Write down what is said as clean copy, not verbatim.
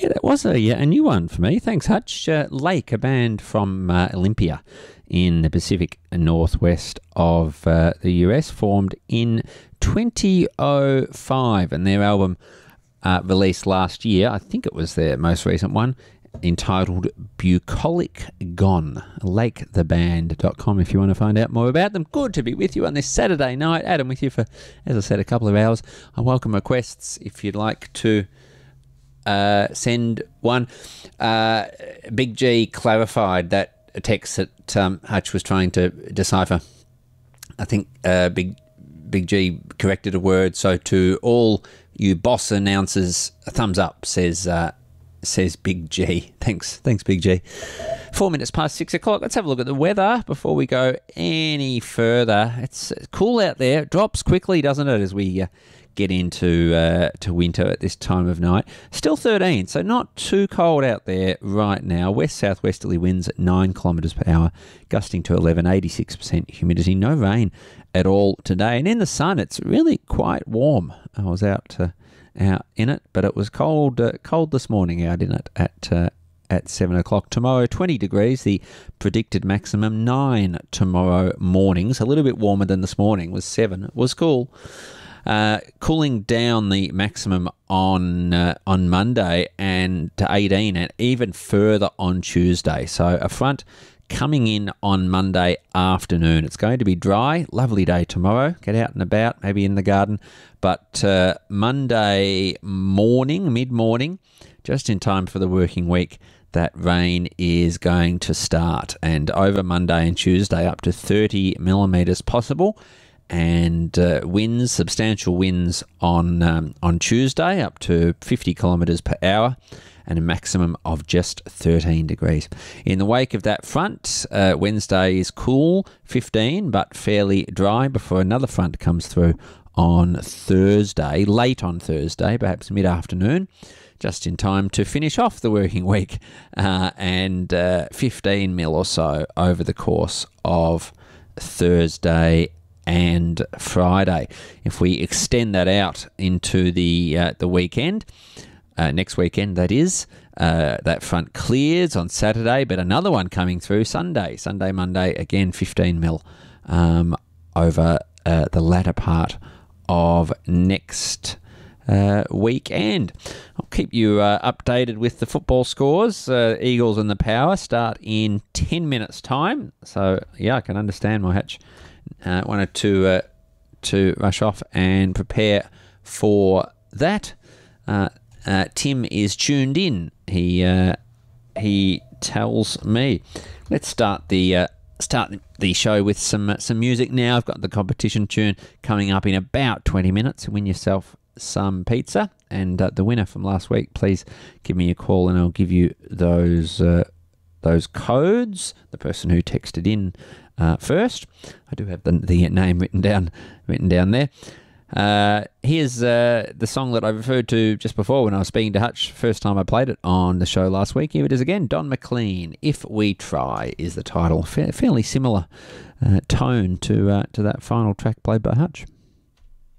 Yeah, that was a new one for me. Thanks, Hutch. Lake, a band from Olympia in the Pacific Northwest of the US, formed in 2005, and their album released last year, I think it was their most recent one, entitled Bucolic Gone. LakeTheBand.com if you want to find out more about them. Good to be with you on this Saturday night. Adam with you for, as I said, a couple of hours. I welcome requests if you'd like to send one. Big G clarified that text that Hutch was trying to decipher. I think Big G corrected a word. So to all you boss announcers, a thumbs up, says Big G. Thanks, Big G. 4 minutes past 6 o'clock. Let's have a look at the weather before we go any further. It's cool out there. It drops quickly, doesn't it, as we get into to winter at this time of night. Still 13, so not too cold out there right now. West-southwesterly winds at 9 kilometres per hour, gusting to 11, 86% humidity. No rain at all today. And in the sun, it's really quite warm. I was out in it, but it was cold this morning out in it at 7 o'clock. Tomorrow, 20 degrees, the predicted maximum. 9 tomorrow mornings, a little bit warmer than this morning, was 7. It was cool. Cooling down the maximum on Monday and to 18, and even further on Tuesday. So a front coming in on Monday afternoon. It's going to be dry, lovely day tomorrow. Get out and about, maybe in the garden. But Monday morning, mid-morning, just in time for the working week, that rain is going to start. And over Monday and Tuesday, up to 30 millimetres possible. And winds, substantial winds on Tuesday, up to 50 kilometres per hour, and a maximum of just 13 degrees. In the wake of that front, Wednesday is cool, 15, but fairly dry before another front comes through on Thursday, late on Thursday, perhaps mid-afternoon, just in time to finish off the working week, and 15 mil or so over the course of Thursday and Friday. If we extend that out into the weekend, next weekend that is, that front clears on Saturday, but another one coming through Sunday, Monday, again 15 mil over the latter part of next weekend. I'll keep you updated with the football scores. Eagles and the Power start in 10 minutes time, so yeah, I can understand my Hatch wanted to rush off and prepare for that. Tim is tuned in. He tells me. Let's start the show with some music now. I've got the competition tune coming up in about 20 minutes. Win yourself some pizza, and the winner from last week, please give me a call and I'll give you those codes. The person who texted in first. I do have the name written down there. Here's the song that I referred to just before when I was speaking to Hutch. First time I played it on the show last week. Here it is again. Don McLean, If We Try is the title. Fairly similar tone to that final track played by Hutch.